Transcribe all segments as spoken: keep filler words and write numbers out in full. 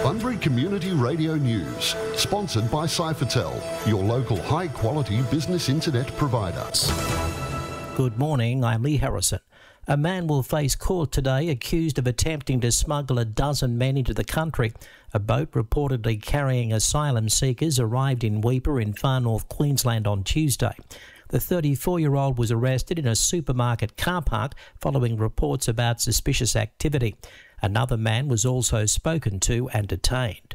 Bunbury Community Radio News, sponsored by Cyphertel, your local high-quality business internet provider. Good morning, I'm Lee Harrison. A man will face court today accused of attempting to smuggle a dozen men into the country. A boat reportedly carrying asylum seekers arrived in Weipa in far north Queensland on Tuesday. The thirty-four-year-old was arrested in a supermarket car park following reports about suspicious activity. Another man was also spoken to and detained.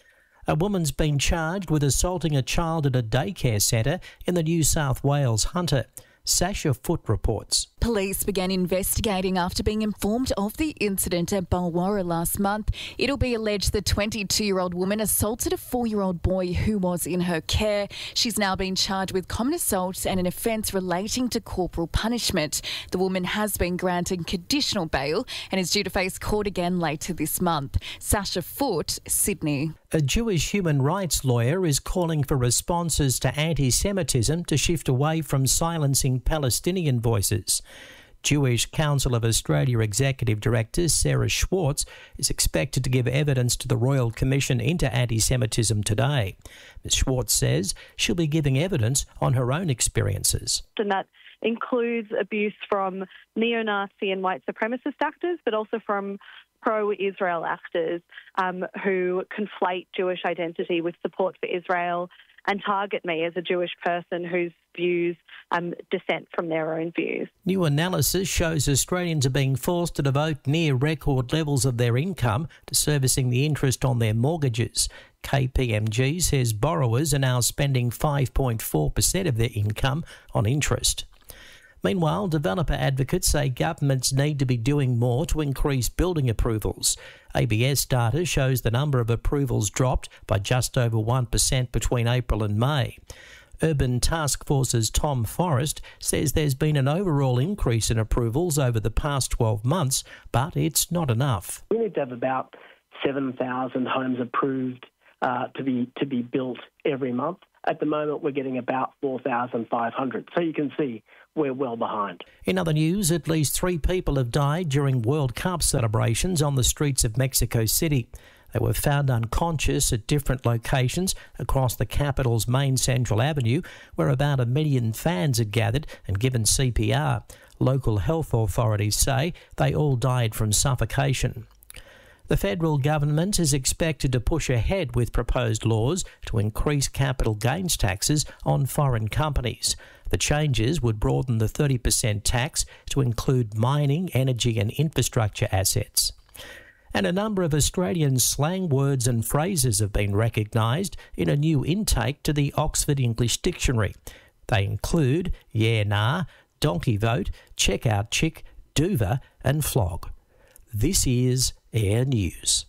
A woman's been charged with assaulting a child at a daycare centre in the New South Wales Hunter. Sasha Foote reports. Police began investigating after being informed of the incident at Bulwarra last month. It'll be alleged the twenty-two-year-old woman assaulted a four-year-old boy who was in her care. She's now been charged with common assault and an offence relating to corporal punishment. The woman has been granted conditional bail and is due to face court again later this month. Sasha Foote, Sydney. A Jewish human rights lawyer is calling for responses to anti-Semitism to shift away from silencing Palestinian voices. Jewish Council of Australia Executive Director Sarah Schwartz is expected to give evidence to the Royal Commission into anti-Semitism today. Miz Schwartz says she'll be giving evidence on her own experiences. And that includes abuse from neo-Nazi and white supremacist actors, but also from pro-Israel actors um, who conflate Jewish identity with support for Israel and target me as a Jewish person whose views um, dissent from their own views. New analysis shows Australians are being forced to devote near record levels of their income to servicing the interest on their mortgages. K P M G says borrowers are now spending five point four percent of their income on interest. Meanwhile, developer advocates say governments need to be doing more to increase building approvals. A B S data shows the number of approvals dropped by just over one percent between April and May. Urban Task Force's Tom Forrest says there's been an overall increase in approvals over the past twelve months, but it's not enough. We need to have about seven thousand homes approved uh, to be to be built every month. At the moment, we're getting about four thousand five hundred. So you can see we're well behind. In other news, at least three people have died during World Cup celebrations on the streets of Mexico City. They were found unconscious at different locations across the capital's main Central Avenue, where about a million fans had gathered and given C P R. Local health authorities say they all died from suffocation. The federal government is expected to push ahead with proposed laws to increase capital gains taxes on foreign companies. The changes would broaden the thirty percent tax to include mining, energy and infrastructure assets. And a number of Australian slang words and phrases have been recognised in a new intake to the Oxford English Dictionary. They include yeah nah, donkey vote, check out chick, dover and flog. This is Air News.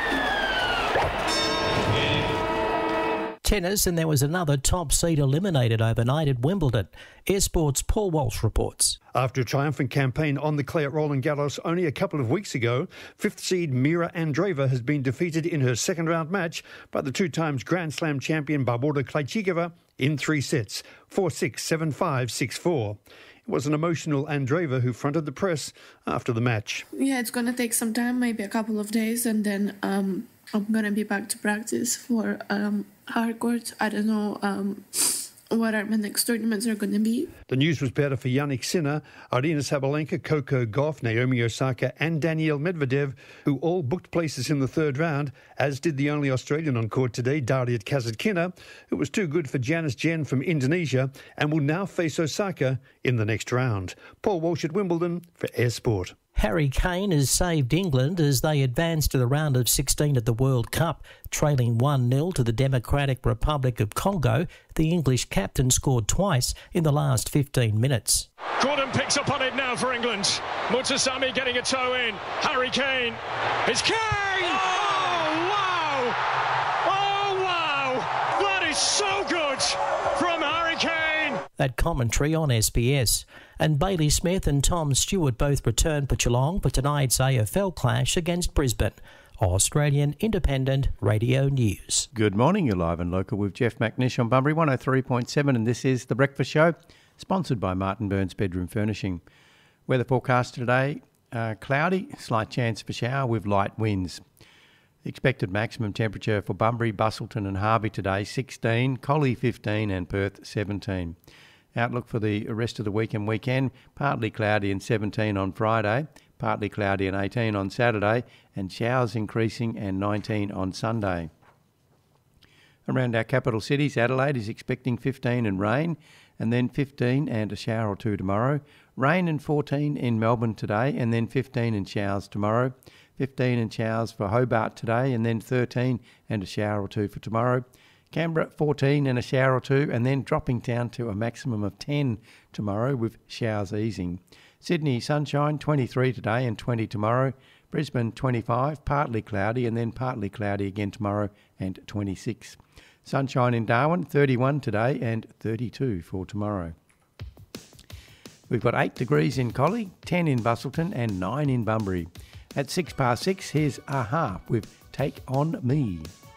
Tennis, and there was another top seed eliminated overnight at Wimbledon. Air Sports' Paul Walsh reports. After a triumphant campaign on the clay at Roland Garros only a couple of weeks ago, fifth seed Mira Andreeva has been defeated in her second round match by the two times Grand Slam champion Barbora Krejcikova in three sets, four six, seven five, six four. It was an emotional Andreeva who fronted the press after the match. Yeah, it's going to take some time, maybe a couple of days, and then um, I'm going to be back to practice for um, hardcourt. I don't know um, what our next tournaments are going to be. The news was better for Jannik Sinner, Aryna Sabalenka, Coco Gauff, Naomi Osaka and Daniil Medvedev, who all booked places in the third round, as did the only Australian on court today, Dariat Kasatkina, who was too good for Janice Jen from Indonesia and will now face Osaka in the next round. Paul Walsh at Wimbledon for Air Sport. Harry Kane has saved England as they advance to the round of sixteen at the World Cup. Trailing one nil to the Democratic Republic of Congo, the English captain scored twice in the last fifteen minutes. Gordon picks up on it now for England. Mutsasami getting a toe in. Harry Kane. It's Kane! Oh, wow! Oh, wow! That is so good from Harry Kane! That commentary on S B S. And Bailey Smith and Tom Stewart both returned for Geelong for tonight's A F L clash against Brisbane. Australian Independent Radio News. Good morning, you're live and local with Jeff McNish on Bunbury one oh three point seven, and this is The Breakfast Show, sponsored by Martin Burns Bedroom Furnishing. Weather forecast today, uh, cloudy, slight chance for shower with light winds. Expected maximum temperature for Bunbury, Busselton and Harvey today, sixteen, Collie fifteen and Perth seventeen. Outlook for the rest of the week and weekend, partly cloudy and seventeen on Friday, partly cloudy and eighteen on Saturday, and showers increasing and nineteen on Sunday. Around our capital cities, Adelaide is expecting fifteen and rain, and then fifteen and a shower or two tomorrow. Rain and fourteen in Melbourne today, and then fifteen and showers tomorrow. fifteen and showers for Hobart today, and then thirteen and a shower or two for tomorrow. Canberra, fourteen and a shower or two, and then dropping down to a maximum of ten tomorrow with showers easing. Sydney, sunshine, twenty-three today and twenty tomorrow. Brisbane, twenty-five, partly cloudy, and then partly cloudy again tomorrow and twenty-six. Sunshine in Darwin, thirty-one today and thirty-two for tomorrow. We've got eight degrees in Collie, ten in Busselton and nine in Bunbury. At six past six, here's A-ha with Take On Me.